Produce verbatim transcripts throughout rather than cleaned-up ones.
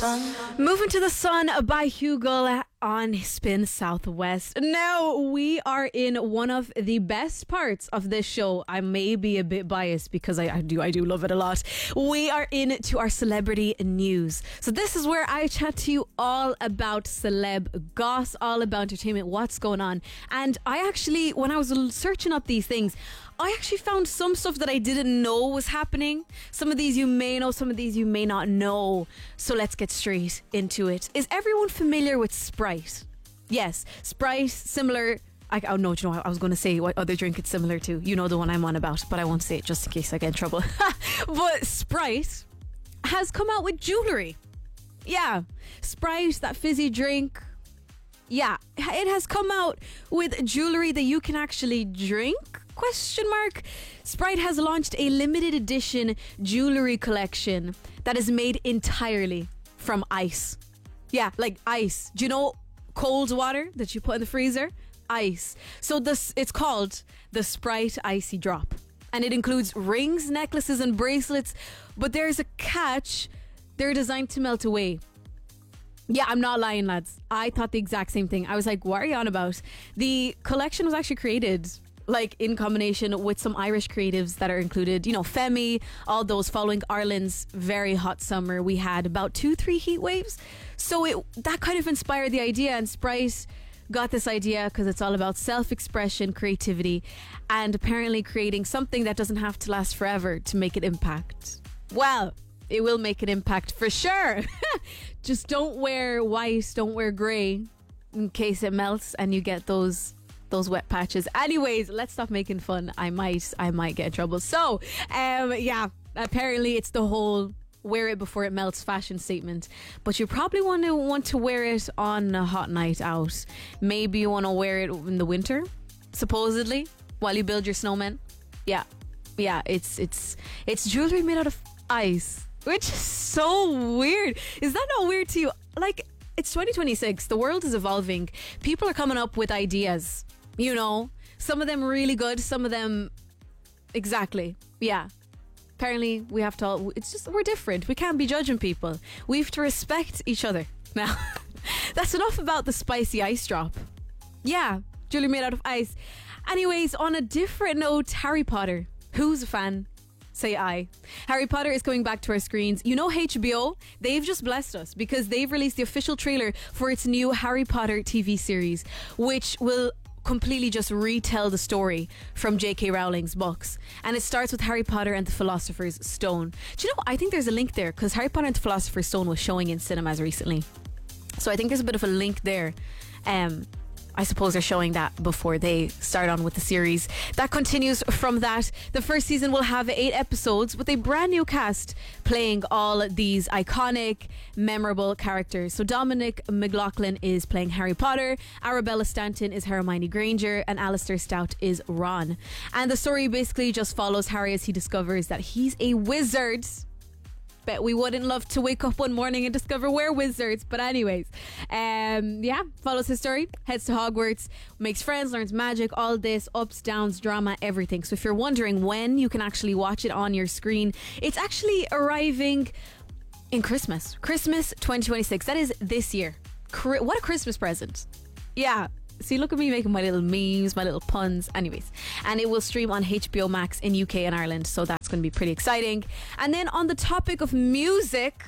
Moving to the Sun by Hugo on Spin Southwest. Now we are in one of the best parts of this show. I may be a bit biased because I, I do I do love it a lot. We are into our celebrity news. So this is where I chat to you all about celeb goss, all about entertainment, what's going on. And I actually, when I was searching up these things, I actually found some stuff that I didn't know was happening. Some of these you may know, some of these you may not know. So let's get straight into it. Is everyone familiar with Sprite? Yes, Sprite, similar. I, oh no, do you know what? I was going to say what other drink it's similar to. You know the one I'm on about, but I won't say it just in case I get in trouble. But Sprite has come out with jewelry. Yeah, Sprite, that fizzy drink. Yeah, it has come out with jewelry that you can actually drink. Question mark. Sprite has launched a limited edition jewelry collection that is made entirely from ice. Yeah, like ice. Do you know cold water that you put in the freezer? Ice. So this, it's called the Sprite Icy Drop. And it includes rings, necklaces and bracelets. But there's a catch. They're designed to melt away. Yeah, I'm not lying, lads. I thought the exact same thing. I was like, what are you on about? The collection was actually created like in combination with some Irish creatives that are included, you know, Femi, all those following Ireland's very hot summer. We had about two, three heat waves. So it that kind of inspired the idea, and Sprite got this idea because it's all about self-expression, creativity, and apparently creating something that doesn't have to last forever to make an impact. Well, it will make an impact for sure. Just don't wear white, don't wear grey in case it melts and you get those those wet patches. Anyways, let's stop making fun. I might I might get in trouble. So, um, yeah, apparently it's the whole wear it before it melts fashion statement. But you probably want to want to wear it on a hot night out. Maybe you want to wear it in the winter, supposedly, while you build your snowman. Yeah, yeah, it's it's it's jewelry made out of ice, which is so weird. Is that not weird to you? Like, it's twenty twenty-six. The world is evolving. People are coming up with ideas. You know, some of them really good, some of them exactly. Yeah. Apparently we have to all, it's just, we're different. We can't be judging people. We have to respect each other. Now, that's enough about the spicy ice drop. Yeah, jewelry made out of ice. Anyways, on a different note, Harry Potter. Who's a fan? Say I. Harry Potter is coming back to our screens. You know H B O? They've just blessed us because they've released the official trailer for its new Harry Potter T V series, which will completely just retell the story from J K Rowling's books. And it starts with Harry Potter and the Philosopher's Stone. Do you know, I think there's a link there because Harry Potter and the Philosopher's Stone was showing in cinemas recently. So I think there's a bit of a link there. Um, I suppose they're showing that before they start on with the series. That continues from that. The first season will have eight episodes with a brand new cast playing all these iconic, memorable characters. So Dominic McLaughlin is playing Harry Potter, Arabella Stanton is Hermione Granger, and Alistair Stout is Ron. And the story basically just follows Harry as he discovers that he's a wizard. Bet we wouldn't love to wake up one morning and discover we're wizards. But anyways, um, yeah, follows his story, heads to Hogwarts, makes friends, learns magic, all this, ups, downs, drama, everything. So if you're wondering when you can actually watch it on your screen, it's actually arriving in Christmas. Christmas twenty twenty-six. That is this year. What a Christmas present. Yeah. See, look at me making my little memes, my little puns. Anyways, and it will stream on H B O Max in U K and Ireland, so that's going to be pretty exciting. And then on the topic of music,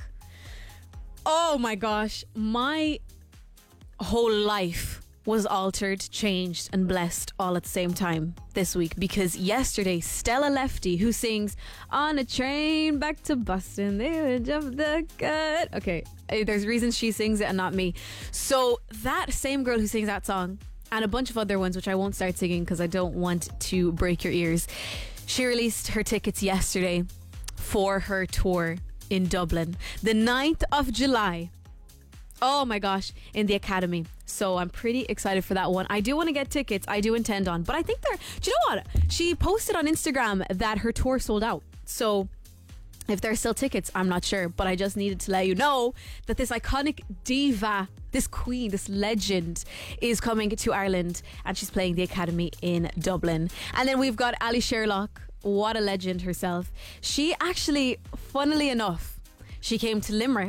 oh my gosh, my whole life was altered, changed and blessed all at the same time this week, because yesterday Stella Lefty, who sings On a Train Back to Boston, they would jump the cut. Okay, there's reasons she sings it and not me. So that same girl who sings that song and a bunch of other ones, which I won't start singing because I don't want to break your ears, she released her tickets yesterday for her tour in Dublin, the ninth of July. Oh my gosh, in the Academy. So I'm pretty excited for that one. I do want to get tickets. I do intend on. But I think they're... Do you know what? She posted on Instagram that her tour sold out. So if there's still tickets, I'm not sure. But I just needed to let you know that this iconic diva, this queen, this legend is coming to Ireland. And she's playing the Academy in Dublin. And then we've got Ali Sherlock. What a legend herself. She actually, funnily enough, she came to Limerick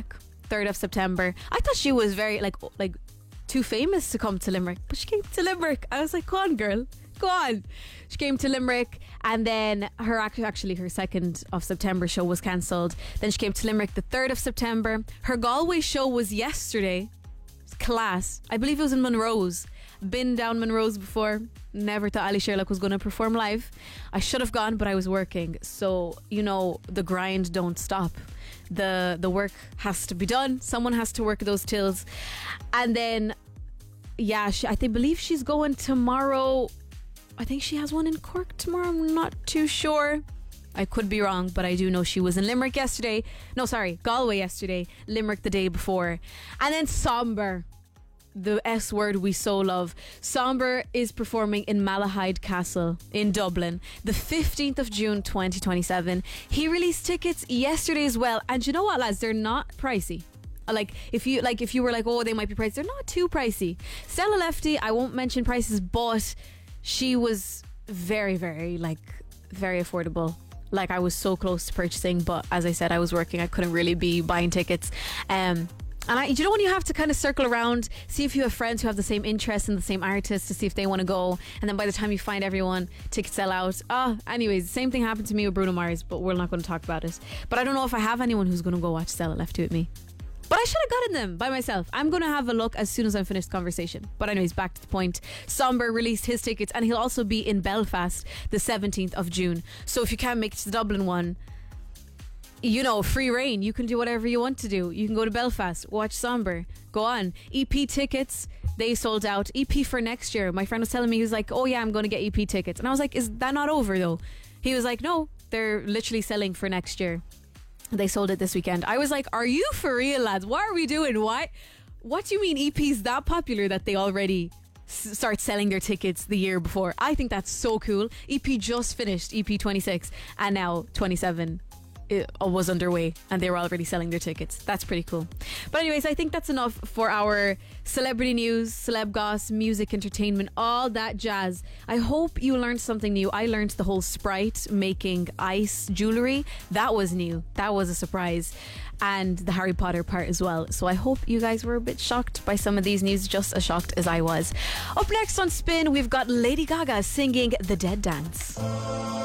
third of September. I thought she was very like like too famous to come to Limerick, but she came to Limerick. I was like, go on, girl, go on. She came to Limerick, and then her actually her second of September show was cancelled. Then she came to Limerick the third of September. Her Galway show was yesterday. It was class. I believe it was in Monroe's. Been down Monroe's before. Never thought Ali Sherlock was going to perform live. I should have gone, but I was working. So, you know, the grind don't stop. The the work has to be done. Someone has to work those tills. And then, yeah, she, I think, believe she's going tomorrow. I think she has one in Cork tomorrow. I'm not too sure. I could be wrong, but I do know she was in Limerick yesterday. No, sorry, Galway yesterday. Limerick the day before. And then Somber, the S word we so love. Somber is performing in Malahide Castle in Dublin the fifteenth of June twenty twenty-seven. He released tickets yesterday as well, and you know what, lads, they're not pricey. Like if you like if you were like, oh, they might be pricey, they're not too pricey. Stella Lefty, I won't mention prices, but she was very very like very affordable. Like I was so close to purchasing, but as I said, I was working, I couldn't really be buying tickets. um And I, you know when you have to kind of circle around, see if you have friends who have the same interests in the same artist to see if they want to go, and then by the time you find everyone, tickets sell out. Oh, anyways, the same thing happened to me with Bruno Mars, but we're not going to talk about it. But I don't know if I have anyone who's going to go watch Stella Lefty with me. But I should have gotten them by myself. I'm going to have a look as soon as I finish the conversation. But anyways, back to the point. Somber released his tickets, and he'll also be in Belfast the seventeenth of June. So if you can't make it to the Dublin one, you know, free reign. You can do whatever you want to do. You can go to Belfast, watch Somber, go on. E P tickets, they sold out. E P for next year. My friend was telling me, he was like, oh yeah, I'm going to get E P tickets. And I was like, is that not over though? He was like, no, they're literally selling for next year. They sold it this weekend. I was like, are you for real, lads? What are we doing? Why? What do you mean E P's that popular that they already s- start selling their tickets the year before? I think that's so cool. E P just finished E P twenty-six, and now twenty-seven it was underway, and they were already selling their tickets. That's pretty cool. But anyways, I think that's enough for our celebrity news, celeb goss, music, entertainment, all that jazz. I hope you learned something new. I learned the whole Sprite making ice jewelry. That was new. That was a surprise. And the Harry Potter part as well. So I hope you guys were a bit shocked by some of these news, just as shocked as I was. Up next on Spin, we've got Lady Gaga singing The Dead Dance.